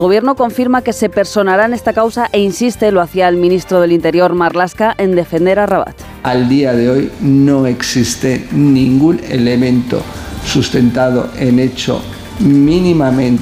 El Gobierno confirma que se personará en esta causa e insiste, lo hacía el ministro del Interior Marlaska, en defender a Rabat. Al día de hoy no existe ningún elemento sustentado en hecho mínimamente